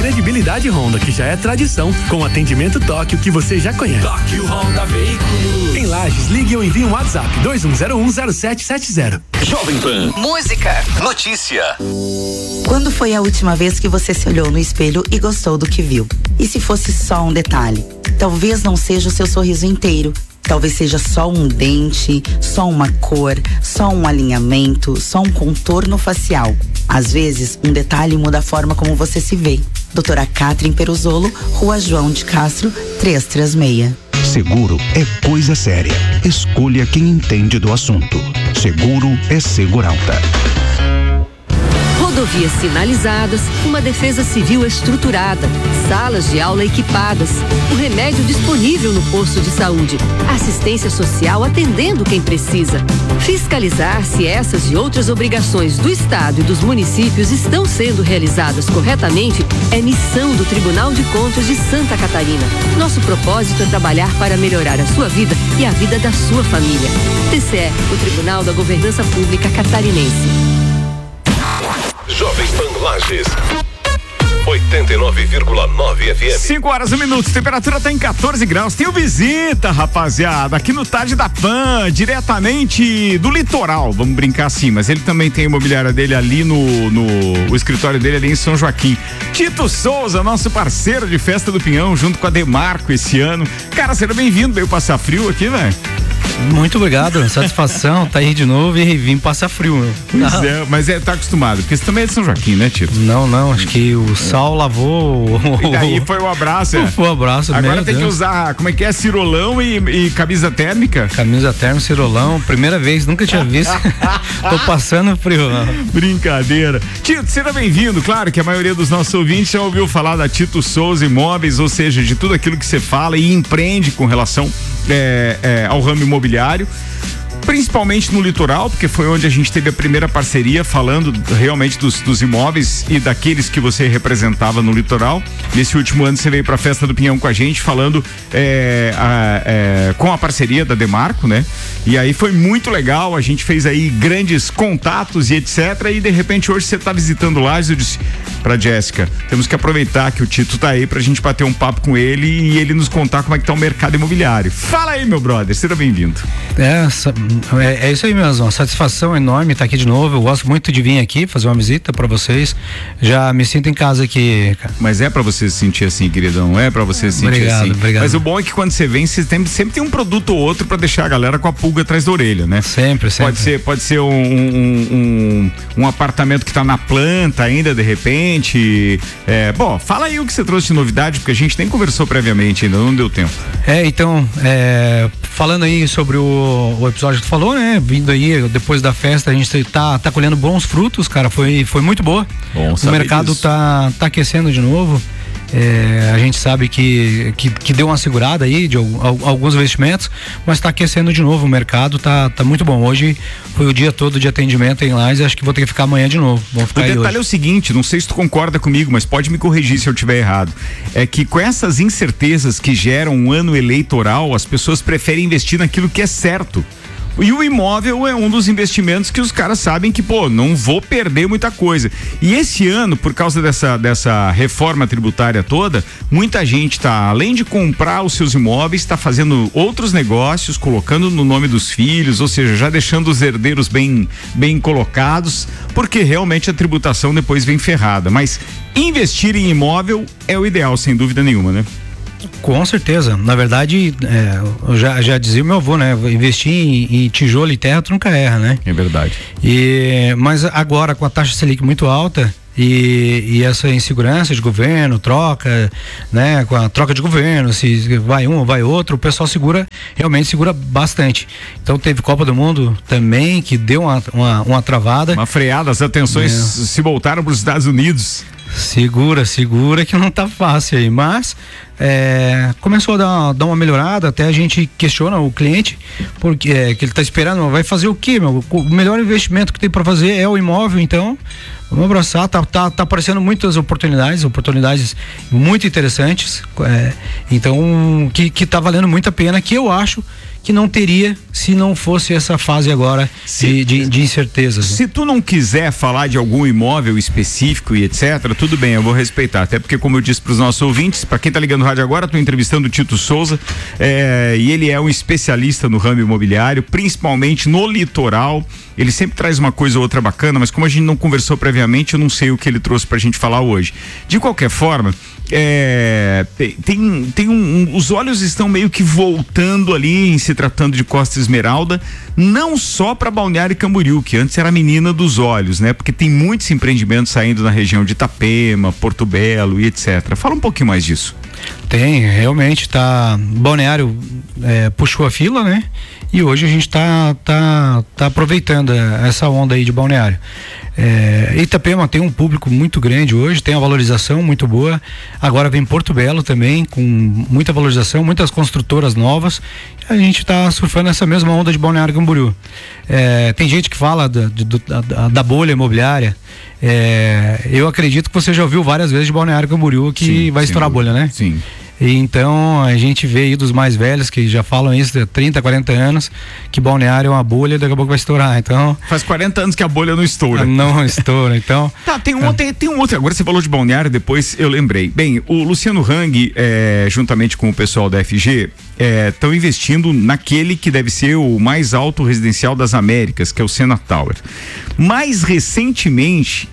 credibilidade Honda, que já é tradição, com atendimento Tóquio que você já conhece. Tóquio Honda Veículos. Em Lages, ligue ou envie um WhatsApp 21010770. Jovem Pan. Música. Notícia. Quando foi a última vez que você se olhou no espelho e gostou do que viu? E se fosse só um detalhe? Talvez não seja o seu sorriso inteiro. Talvez seja só um dente, só uma cor, só um alinhamento, só um contorno facial. Às vezes, um detalhe muda a forma como você se vê. Doutora Catherine Peruzolo, Rua João de Castro, 336. Seguro é coisa séria. Escolha quem entende do assunto. Seguro é Seguralta. Rodovias sinalizadas, uma defesa civil estruturada, salas de aula equipadas, o remédio disponível no posto de saúde, assistência social atendendo quem precisa. Fiscalizar se essas e outras obrigações do Estado e dos municípios estão sendo realizadas corretamente é missão do Tribunal de Contas de Santa Catarina. Nosso propósito é trabalhar para melhorar a sua vida e a vida da sua família. TCE, o Tribunal da Governança Pública Catarinense. Jovem Pan Lages 89,9 FM. 5 horas, 1 minuto, temperatura tá em 14 graus. Tem o visita, rapaziada, aqui no Tarde da Pan, diretamente do litoral, vamos brincar assim, mas ele também tem a imobiliária dele ali o escritório dele ali em São Joaquim. Tito Souza, nosso parceiro de Festa do Pinhão, junto com a Demarco esse ano. Cara, seja bem-vindo, veio passar frio aqui, velho. Muito obrigado, satisfação, tá aí de novo e vim passar frio, meu. Pois é, mas tá acostumado, porque você também é de São Joaquim, né, Tito? Não, acho que o sal lavou. E daí foi um abraço, Foi um abraço. Agora tem que usar, como é que é, cirolão e camisa térmica? Camisa térmica, cirolão, primeira vez, nunca tinha visto. Tô passando frio. Brincadeira. Tito, seja bem-vindo, claro que a maioria dos nossos ouvintes já ouviu falar da Tito Souza Imóveis, ou seja, de tudo aquilo que você fala e empreende com relação ao ramo imobiliário, principalmente no litoral, porque foi onde a gente teve a primeira parceria falando realmente dos imóveis e daqueles que você representava no litoral. Nesse último ano você veio pra Festa do Pinhão com a gente falando com a parceria da Demarco, né? E aí foi muito legal, a gente fez aí grandes contatos e etc, e de repente hoje você tá visitando Lages. Eu disse pra Jéssica, temos que aproveitar que o Tito tá aí pra gente bater um papo com ele e ele nos contar como é que tá o mercado imobiliário. Fala aí, meu brother, seja bem-vindo. É isso aí mesmo, uma satisfação enorme estar aqui de novo. Eu gosto muito de vir aqui fazer uma visita pra vocês. Já me sinto em casa aqui, cara. Mas é pra você se sentir assim, queridão, é pra você se sentir assim. Obrigado. Mas o bom é que quando você vem, você sempre tem um produto ou outro pra deixar a galera com a pulga atrás da orelha, né? Sempre. Pode ser um apartamento que tá na planta ainda, de repente. Bom, fala aí o que você trouxe de novidade, porque a gente nem conversou previamente ainda, não deu tempo. Falando aí sobre o episódio que tu falou, né? Vindo aí depois da festa, a gente tá colhendo bons frutos, cara, foi muito boa. Bom, o mercado tá aquecendo de novo. A gente sabe que deu uma segurada aí de alguns investimentos, mas está aquecendo de novo. O mercado tá muito bom. Hoje foi o dia todo de atendimento em Lages, acho que vou ter que ficar amanhã de novo. Vamos ficar o detalhe hoje. É o seguinte, não sei se tu concorda comigo, mas pode me corrigir se eu estiver errado. É que com essas incertezas que geram um ano eleitoral, as pessoas preferem investir naquilo que é certo. E o imóvel é um dos investimentos que os caras sabem que, não vou perder muita coisa. E esse ano, por causa dessa reforma tributária toda, muita gente tá, além de comprar os seus imóveis, está fazendo outros negócios, colocando no nome dos filhos, ou seja, já deixando os herdeiros bem colocados, porque realmente a tributação depois vem ferrada. Mas investir em imóvel é o ideal, sem dúvida nenhuma, né? Com certeza, na verdade, eu já dizia o meu avô, né? Investir em tijolo e terra tu nunca erra, né? É verdade. Mas agora com a taxa Selic muito alta e essa insegurança de governo, troca, né? Com a troca de governo, se vai um ou vai outro, o pessoal realmente segura bastante. Então teve Copa do Mundo também, que deu uma travada. Uma freada, as atenções se voltaram para os Estados Unidos. Segura que não tá fácil aí, mas começou a dar uma melhorada, até a gente questiona o cliente, porque que ele tá esperando, vai fazer o quê, meu? O melhor investimento que tem para fazer é o imóvel, então vamos abraçar, tá aparecendo muitas oportunidades muito interessantes, então que tá valendo muito a pena, que eu acho que não teria se não fosse essa fase agora de incertezas. Se tu não quiser falar de algum imóvel específico e etc, tudo bem, eu vou respeitar, até porque, como eu disse para os nossos ouvintes, para quem tá ligando no rádio agora, tô entrevistando o Tito Souza, e ele é um especialista no ramo imobiliário, principalmente no litoral. Ele sempre traz uma coisa ou outra bacana, mas como a gente não conversou previamente, eu não sei o que ele trouxe pra gente falar hoje. De qualquer forma, os olhos estão meio que voltando ali em se tratando de Costa Esmeralda, não só para Balneário Camboriú, que antes era a menina dos olhos, né? Porque tem muitos empreendimentos saindo na região de Itapema, Porto Belo e etc. Fala um pouquinho mais disso. Tem, realmente Balneário puxou a fila, né? E hoje a gente tá aproveitando essa onda aí de Balneário. Itapema tem um público muito grande hoje, tem uma valorização muito boa. Agora vem Porto Belo também, com muita valorização, muitas construtoras novas. A gente tá surfando essa mesma onda de Balneário Camboriú. Tem gente que fala da bolha imobiliária. Eu acredito que você já ouviu várias vezes de Balneário Camboriú que vai estourar a bolha, né? Sim. Então a gente vê aí dos mais velhos que já falam isso há 30, 40 anos, que Balneário é uma bolha e daqui a pouco vai estourar. Então, faz 40 anos que a bolha não estoura. Não estoura, então. Tem um outro. Agora você falou de Balneário, depois eu lembrei. Bem, o Luciano Hang, juntamente com o pessoal da FG, estão investindo naquele que deve ser o mais alto residencial das Américas, que é o Sena Tower. Mais recentemente,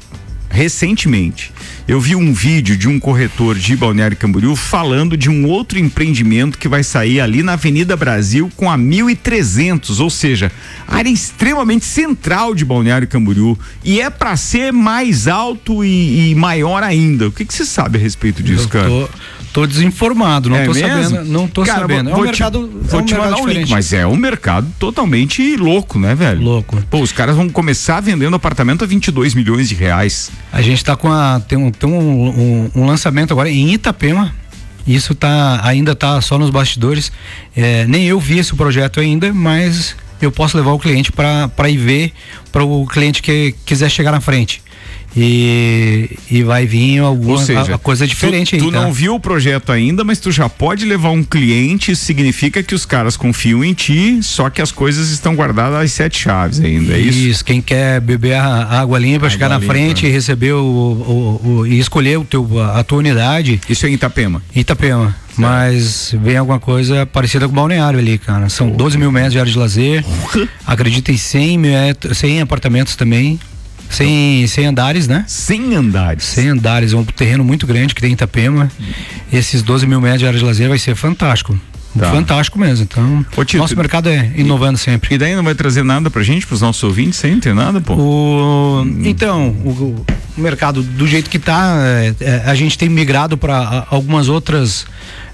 eu vi um vídeo de um corretor de Balneário Camboriú falando de um outro empreendimento que vai sair ali na Avenida Brasil com a 1300, ou seja, área extremamente central de Balneário Camboriú, e é para ser mais alto e maior ainda. O que você sabe a respeito disso, cara? Tô desinformado, não tô sabendo. Não tô sabendo. Vou te mandar um link, mas é um mercado totalmente louco, né, velho? Louco. Pô, os caras vão começar vendendo apartamento a 22 milhões de reais. A gente tá tem um lançamento agora em Itapema. Isso ainda tá só nos bastidores. Nem eu vi esse projeto ainda, mas eu posso levar o cliente para ir ver, para o cliente que quiser chegar na frente. E vai vir alguma coisa diferente aí. Tu não viu o projeto ainda, mas tu já pode levar um cliente. Isso significa que os caras confiam em ti, só que as coisas estão guardadas às 7 chaves ainda, é isso? Isso, quem quer beber a água limpa, chegar na frente e receber e escolher a tua unidade. Isso é em Itapema? Itapema. Mas vem alguma coisa parecida com o Balneário ali, cara. São 12 mil metros de área de lazer. Acredita em 100 apartamentos também. 100 andares, né? 100 andares. 100 andares, é um terreno muito grande que tem em Itapema. Esses 12 mil metros de área de lazer vai ser fantástico. Fantástico mesmo. Então, nosso mercado é inovando sempre. E daí não vai trazer nada pra gente, pros nossos ouvintes, sem ter nada, pô? Então, o mercado do jeito que tá, a gente tem migrado para algumas outras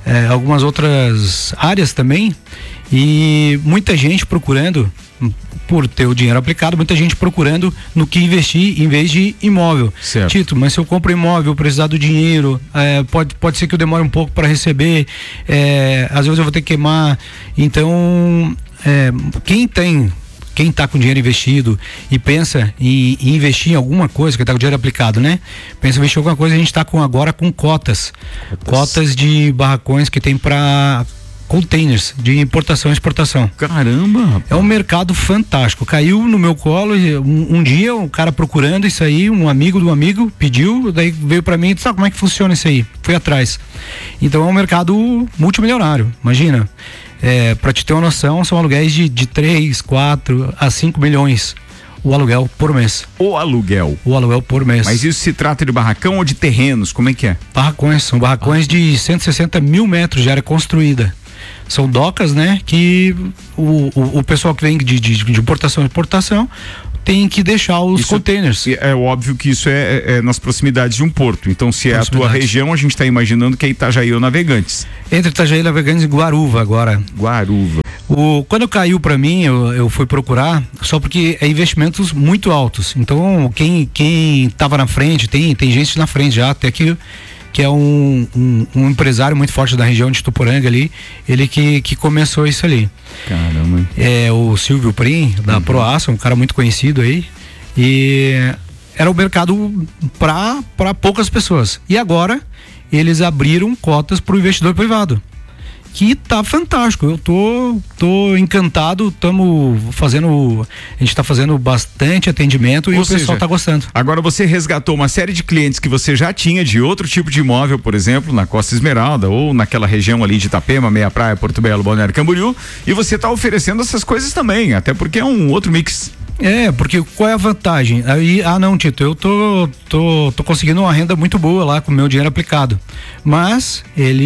áreas também, e muita gente procurando, por ter o dinheiro aplicado, muita gente procurando no que investir em vez de imóvel. Certo. Tito, mas se eu compro imóvel, precisar do dinheiro, pode ser que eu demore um pouco para receber, às vezes eu vou ter que queimar. Então, quem tá com dinheiro investido e pensa em investir em alguma coisa, que tá com dinheiro aplicado, né? Pensa em investir em alguma coisa, a gente tá agora com cotas de barracões que tem para containers de importação e exportação. Caramba, rapaz. É um mercado fantástico. Caiu no meu colo um dia, um cara procurando isso aí, um amigo do amigo pediu, daí veio pra mim e disse, como é que funciona isso aí? Fui atrás. Então é um mercado multimilionário, imagina. Pra te ter uma noção, são aluguéis de 3, 4 a 5 milhões. O aluguel por mês. O aluguel por mês. Mas isso se trata de barracão ou de terrenos? Como é que é? Barracões, são barracões de 160 mil metros de área construída. São docas, né? Que o pessoal que vem de importação e exportação tem que deixar os containers. É óbvio que isso é nas proximidades de um porto. Então, se é a tua região, a gente está imaginando que é Itajaí ou Navegantes. Entre Itajaí, Navegantes e Guaruva agora. Guaruva. Quando caiu para mim, eu fui procurar, só porque é investimentos muito altos. Então, quem tava na frente, tem gente na frente já, até que é um empresário muito forte da região de Tuporanga ali, ele que começou isso ali. Caramba. É o Silvio Prim, da Proaça, um cara muito conhecido aí, e era o mercado para poucas pessoas. E agora eles abriram cotas para o investidor privado, que tá fantástico. Eu tô encantado, a gente tá fazendo bastante atendimento e o pessoal tá gostando. Agora você resgatou uma série de clientes que você já tinha de outro tipo de imóvel, por exemplo, na Costa Esmeralda ou naquela região ali de Itapema, Meia Praia, Porto Belo, Balneário Camboriú, e você tá oferecendo essas coisas também, até porque é um outro mix. Porque qual é a vantagem? Aí, não, Tito, eu tô conseguindo uma renda muito boa lá com o meu dinheiro aplicado, mas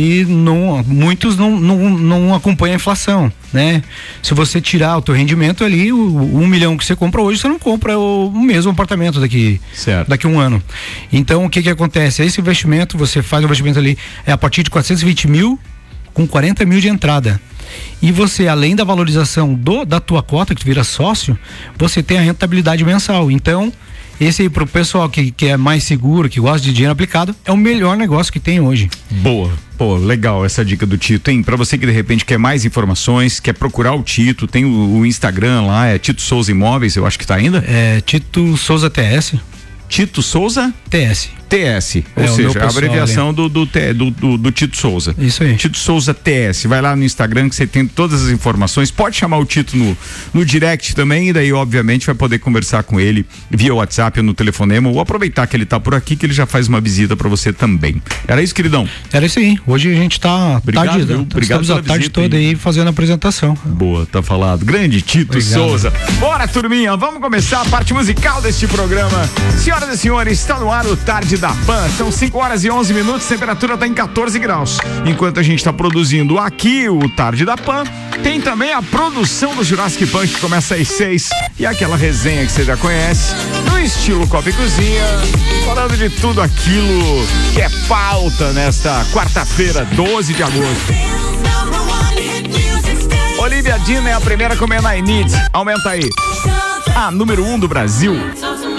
muitos não acompanham a inflação, né? Se você tirar o teu rendimento ali, o 1 milhão que você compra hoje, você não compra o mesmo apartamento daqui a um ano. Então, o que acontece? Esse investimento, você faz o investimento ali, a partir de 420 mil, com 40 mil de entrada. E você, além da valorização da tua cota, que tu vira sócio, você tem a rentabilidade mensal. Então, esse aí pro pessoal que é mais seguro, que gosta de dinheiro aplicado, é o melhor negócio que tem hoje. Boa. Pô, legal essa dica do Tito, hein? Pra você que de repente quer mais informações, quer procurar o Tito, tem o Instagram lá, é Tito Souza Imóveis, eu acho que tá ainda? É Tito Souza TS. Tito Souza? TS, ou seja, a abreviação do Tito Souza. Isso aí. Tito Souza TS. Vai lá no Instagram que você tem todas as informações. Pode chamar o Tito no direct também, e daí, obviamente, vai poder conversar com ele via WhatsApp ou no telefonema, ou aproveitar que ele tá por aqui, que ele já faz uma visita pra você também. Era isso, queridão? Era isso aí. Hoje a gente tá. Obrigado, estamos a tarde toda aí fazendo a apresentação. Boa, tá falado. Grande Tito Souza. Bora, turminha, vamos começar a parte musical deste programa. Senhoras e senhores, está no ar o Tarde da Pan. São 5h11, temperatura tá em 14 graus. Enquanto a gente tá produzindo aqui o Tarde da Pan, tem também a produção do Jurassic Pan, que começa às 6, e aquela resenha que você já conhece, no estilo Copa e Cozinha, falando de tudo aquilo que é pauta nesta quarta-feira, 12 de agosto. Olivia Dean é a primeira com I Need. Aumenta aí. A número 1 do Brasil.